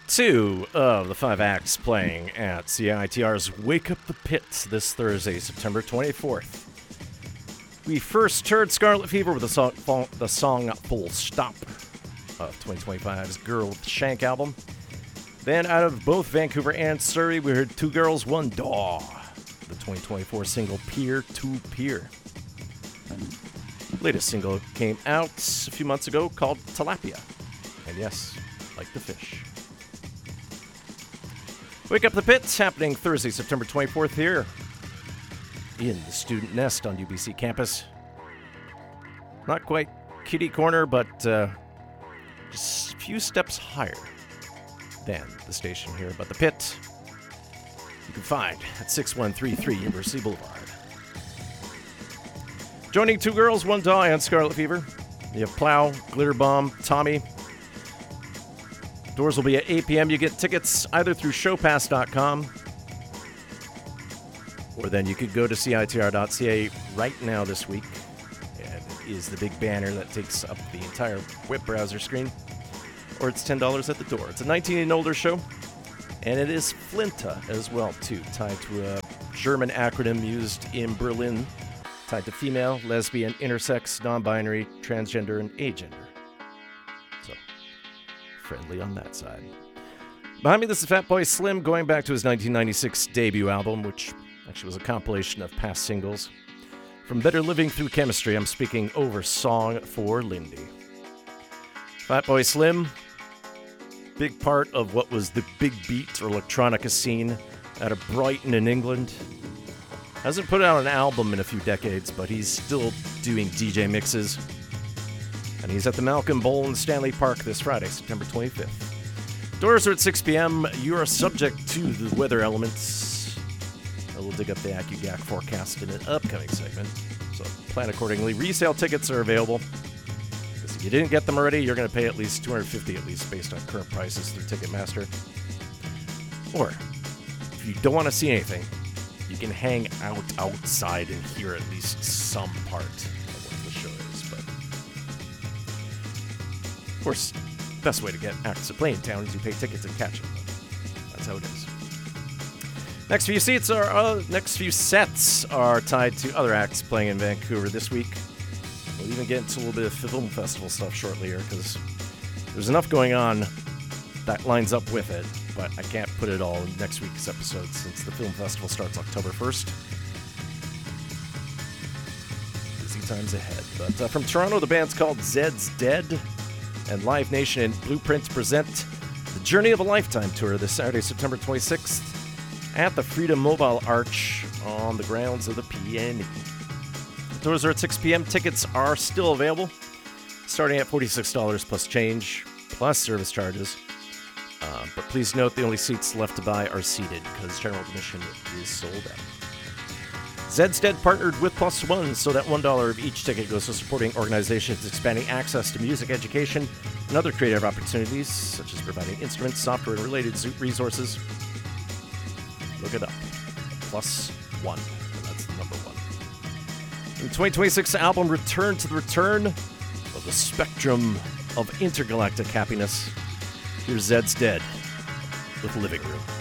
2 of the 5 acts playing at CITR's Wake Up the Pit this Thursday, September 24th. We first heard Scarlet Fever with the song Full Stop of 2025's Girl with the Shank album. Then out of both Vancouver and Surrey, we heard Two Girls, One Daw, the 2024 single Peer to Peer. Latest single came out a few months ago called Tilapia. And yes, like the fish. Wake Up the Pit, happening Thursday, September 24th here in the Student Nest on UBC campus. Not quite kitty corner, but just a few steps higher than the station here. But the Pit, you can find at 6133 University Boulevard. Joining Two Girls, One Daw, and Scarlet Fever, you have Plow, Glitter Bomb, Tommy. Doors will be at 8 p.m. You get tickets either through showpass.com or then you could go to CITR.ca right now this week. And it is the big banner that takes up the entire web browser screen. Or it's $10 at the door. It's a 19 and older show. And it is Flinta as well, too, tied to a German acronym used in Berlin, tied to female, lesbian, intersex, non-binary, transgender, and agender. So, friendly on that side. Behind me, this is Fatboy Slim, going back to his 1996 debut album, which actually was a compilation of past singles. From Better Living Through Chemistry, I'm speaking over Song for Lindy. Fatboy Slim, big part of what was the big beat or electronica scene out of Brighton in England. Hasn't put out an album in a few decades, but he's still doing DJ mixes. And he's at the Malcolm Bowl in Stanley Park this Friday, September 25th. Doors are at 6 p.m. You are subject to the weather elements. I will dig up the AccuGAC forecast in an upcoming segment, so plan accordingly. Resale tickets are available. Because if you didn't get them already, you're going to pay at least $250 at least based on current prices through Ticketmaster. Or, if you don't want to see anything, you can hang out outside and hear at least some part of what the show is. But of course, best way to get acts to play in town is you pay tickets and catch them. That's how it is. Next few sets are tied to other acts playing in Vancouver this week. We'll even get into a little bit of film festival stuff shortly here because there's enough going on that lines up with it, but I can't put it all in next week's episode since the film festival starts October 1st. Busy times ahead. But from Toronto, the band's called Zed's Dead, and Live Nation and Blueprint present the Journey of a Lifetime tour this Saturday, September 26th at the Freedom Mobile Arch on the grounds of the PNE. Doors are at 6 p.m. Tickets are still available, starting at $46 plus change, plus service charges. But please note the only seats left to buy are seated because general admission is sold out. Zed's Dead partnered with Plus One so that $1 of each ticket goes to supporting organizations expanding access to music education and other creative opportunities, such as providing instruments, software, and related resources. Look it up. Plus One. That's the number one. The 2026 album Return to the Return of the Spectrum of Intergalactic Happiness. Here's Zed's Dead with Living Room.